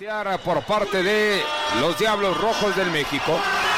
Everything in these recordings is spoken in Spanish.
batear por parte de los Diablos Rojos del México.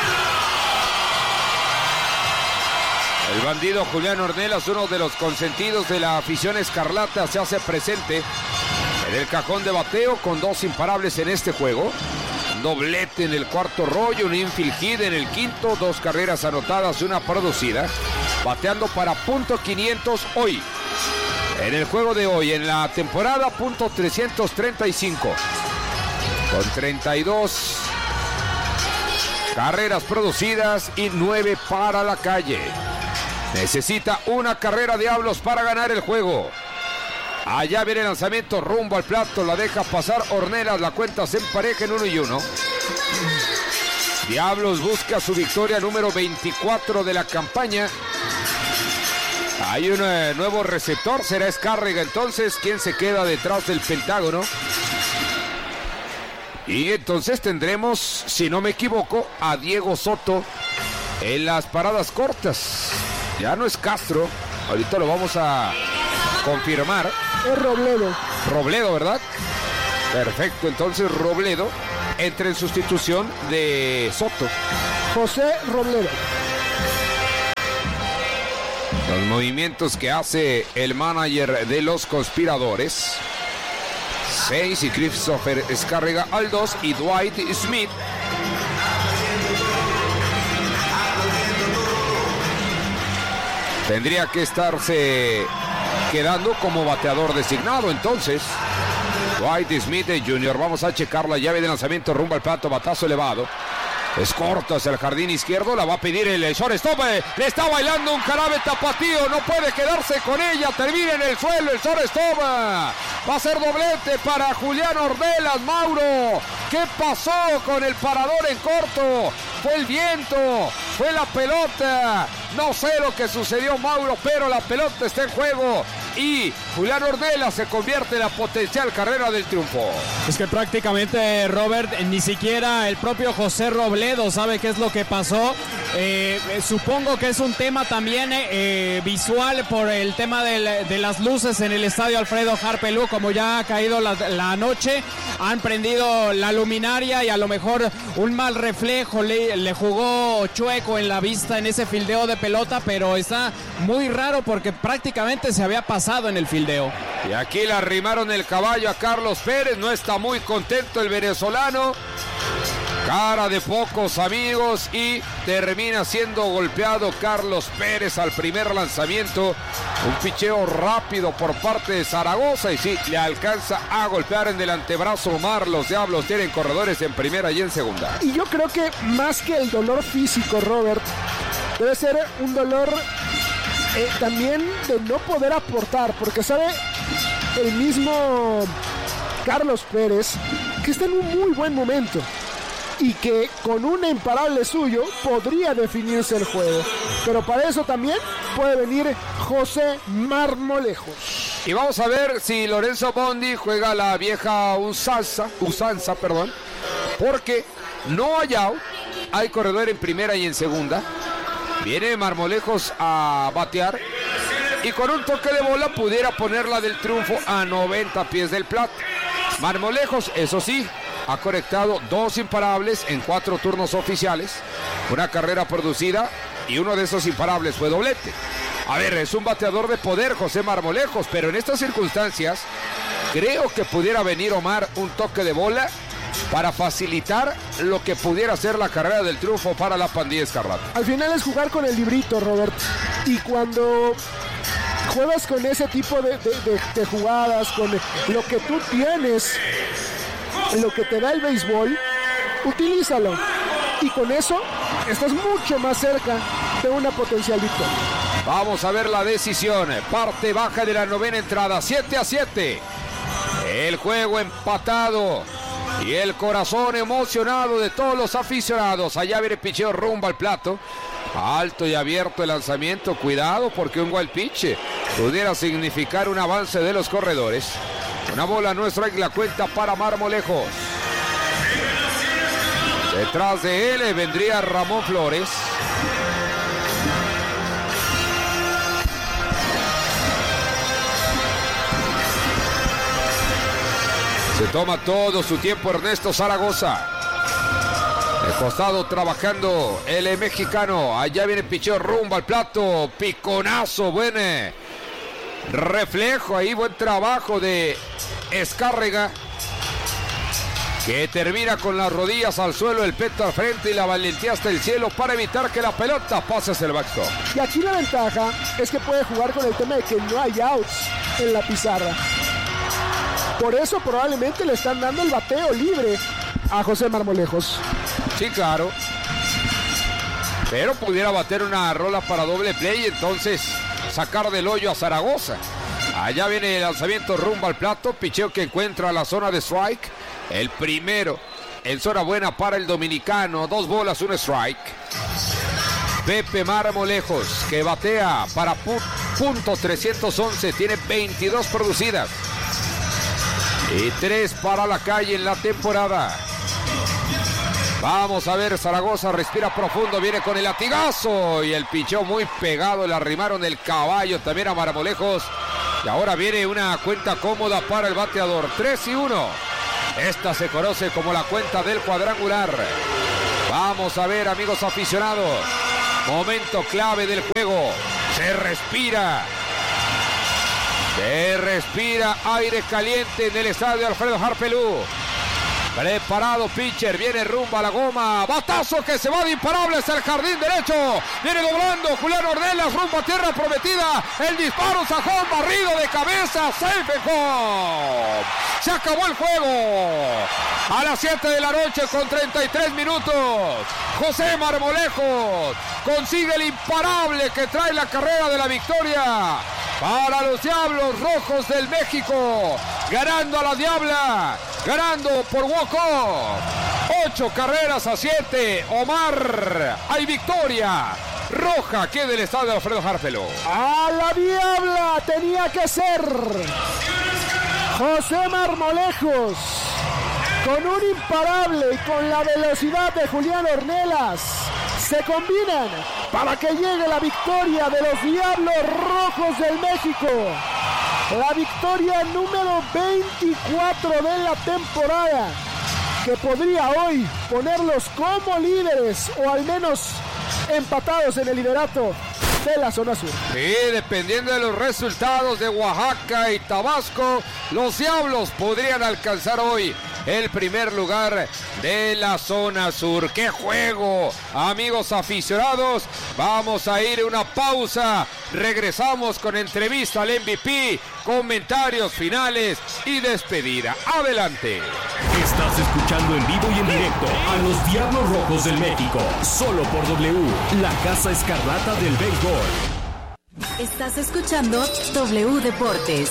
El bandido Julián Ornelas, uno de los consentidos de la afición escarlata, se hace presente en el cajón de bateo con 2 imparables en este juego. Doblete en el cuarto rollo, un infield hit en el quinto, 2 carreras anotadas, 1 producida. Bateando para .500 hoy. En el juego de hoy, en la temporada, .335. Con 32 carreras producidas y 9 para la calle. Necesita una carrera Diablos para ganar el juego. Allá viene el lanzamiento rumbo al plato, la deja pasar Ornelas, la cuenta se empareja en 1-1. Diablos busca su victoria número 24 de la campaña. Hay un nuevo receptor, será Escárrega entonces, quien se queda detrás del Pentágono. Y entonces tendremos, si no me equivoco, a Diego Soto en las paradas cortas. Ya no es Castro, ahorita lo vamos a confirmar. Es Robledo. Robledo, ¿verdad? Perfecto, entonces Robledo entra en sustitución de Soto. José Robledo. Los movimientos que hace el manager de los conspiradores. 6 y Christopher Escárrega al 2 y Dwight Smith. Tendría que estarse quedando como bateador designado entonces. Dwight Smith Jr. Vamos a checar la llave de lanzamiento rumbo al plato, batazo elevado. Es corto hacia el jardín izquierdo, la va a pedir el shortstop, le está bailando un jarabe tapatío, no puede quedarse con ella, termina en el suelo el shortstop, va a ser doblete para Julián Ornelas. Mauro, ¿qué pasó con el parador en corto? Fue el viento, fue la pelota, no sé lo que sucedió, Mauro, pero la pelota está en juego y Julián Ornelas se convierte en la potencial carrera del triunfo. Es que prácticamente, Robert, ni siquiera el propio José Robledo sabe qué es lo que pasó. Supongo que es un tema también visual por el tema de las luces en el estadio Alfredo Harpelú. Como ya ha caído la noche, han prendido la luminaria y a lo mejor un mal reflejo le jugó chueco en la vista en ese fildeo de pelota, pero está muy raro porque prácticamente se había pasado en el fildeo. Y aquí le arrimaron el caballo a Carlos Pérez, no está muy contento el venezolano. Cara de pocos amigos y termina siendo golpeado Carlos Pérez al primer lanzamiento. Un picheo rápido por parte de Zaragoza y sí, le alcanza a golpear en el antebrazo Omar. Los Diablos tienen corredores en primera y en segunda. Y yo creo que más que el dolor físico, Robert, debe ser un dolor también de no poder aportar, porque sabe el mismo Carlos Pérez que está en un muy buen momento y que con un imparable suyo podría definirse el juego, pero para eso también puede venir José Marmolejos. Y vamos a ver si Lorenzo Bondi juega la vieja usanza, porque no hay out, hay corredor en primera y en segunda. Viene Marmolejos a batear y con un toque de bola pudiera ponerla del triunfo a 90 pies del plato. Marmolejos, eso sí, ha conectado 2 imparables en 4 turnos oficiales, una carrera producida y uno de esos imparables fue doblete. A ver, es un bateador de poder José Marmolejos, pero en estas circunstancias creo que pudiera venir Omar un toque de bola para facilitar lo que pudiera ser la carrera del triunfo para la pandilla escarlata. Al final es jugar con el librito, Robert, y cuando juegas con ese tipo de jugadas, con lo que tú tienes, lo que te da el béisbol, utilízalo. Y con eso estás mucho más cerca de una potencial victoria. Vamos a ver la decisión. Parte baja de la novena entrada, 7-7. El juego empatado. Y el corazón emocionado de todos los aficionados. Allá viene el picheo rumbo al plato. Alto y abierto el lanzamiento. Cuidado porque un wild pitch pudiera significar un avance de los corredores. Una bola nuestra en la cuenta para Marmolejos. Detrás de él vendría Ramón Flores. Se toma todo su tiempo Ernesto Zaragoza. El costado trabajando el mexicano. Allá viene el picheo rumbo al plato. Piconazo, buen reflejo ahí, buen trabajo de Escárrega, que termina con las rodillas al suelo, el pecho al frente y la valentía hasta el cielo para evitar que la pelota pase hacia el backstop. Y aquí la ventaja es que puede jugar con el tema de que no hay outs en la pizarra. Por eso probablemente le están dando el bateo libre a José Marmolejos. Sí, claro. Pero pudiera bater una rola para doble play y entonces sacar del hoyo a Zaragoza. Allá viene el lanzamiento rumbo al plato. Picheo que encuentra la zona de strike. El primero en zona buena para el dominicano. 2 bolas, 1 strike. Pepe Marmolejos, que batea para punto 311. Tiene 22 producidas. Y 3 para la calle en la temporada. Vamos a ver, Zaragoza respira profundo, viene con el latigazo y el picheo muy pegado, le arrimaron el caballo también a Marmolejos. Y ahora viene una cuenta cómoda para el bateador, 3-1. Esta se conoce como la cuenta del cuadrangular. Vamos a ver, amigos aficionados, momento clave del juego. Se respira aire caliente en el estadio Alfredo Harpelú. Preparado pitcher, viene rumbo a la goma, batazo que se va de imparables al jardín derecho, viene doblando Julián Ornelas rumbo a tierra prometida, el disparo, sajón, barrido de cabeza, safe and home. Se acabó el juego a las 7 de la noche con 33 minutos. José Marmolejos consigue el imparable que trae la carrera de la victoria para los Diablos Rojos del México, ganando a la Diabla, ganando por walk-off, 8-7. Omar, hay victoria roja aquí del estadio de Alfredo Harpelú. A la Diabla tenía que ser José Marmolejos, con un imparable y con la velocidad de Julián Ornelas. Se combinan para que llegue la victoria de los Diablos Rojos del México. La victoria número 24 de la temporada, que podría hoy ponerlos como líderes o al menos empatados en el liderato de la zona sur. Sí, dependiendo de los resultados de Oaxaca y Tabasco, los Diablos podrían alcanzar hoy el primer lugar de la zona sur. ¡Qué juego, amigos aficionados! Vamos a ir a una pausa. Regresamos con entrevista al MVP, comentarios finales y despedida. ¡Adelante! Estás escuchando en vivo y en directo a los Diablos Rojos del México, solo por W, la Casa Escarlata del béisbol. Estás escuchando W Deportes.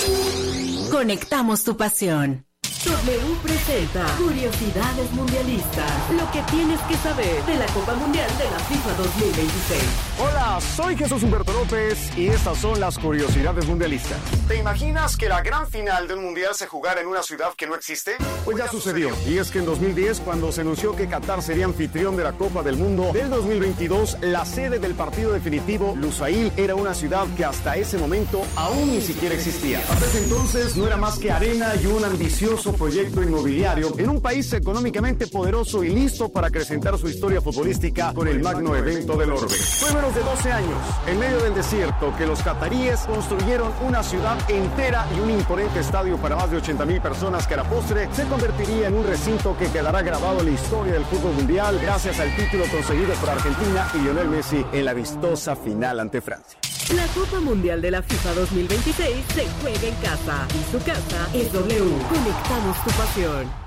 Conectamos tu pasión. W presenta Curiosidades Mundialistas. Lo que tienes que saber de la Copa Mundial de la FIFA 2026. Hola, soy Jesús Humberto López y estas son las Curiosidades Mundialistas. ¿Te imaginas que la gran final de un mundial se jugara en una ciudad que no existe? Pues ya sucedió. Y es que en 2010, cuando se anunció que Qatar sería anfitrión de la Copa del Mundo del 2022, la sede del partido definitivo, Lusail, era una ciudad que hasta ese momento aún ni siquiera existía. Hasta ese entonces no era más que arena y un ambicioso proyecto inmobiliario en un país económicamente poderoso y listo para acrecentar su historia futbolística con el magno evento del orbe. Fue menos de 12 años, en medio del desierto, que los cataríes construyeron una ciudad entera y un imponente estadio para más de 80,000 personas que a la postre se convertiría en un recinto que quedará grabado en la historia del fútbol mundial gracias al título conseguido por Argentina y Lionel Messi en la vistosa final ante Francia. La Copa Mundial de la FIFA 2026 se juega en casa y su casa es W. Conectamos tu pasión.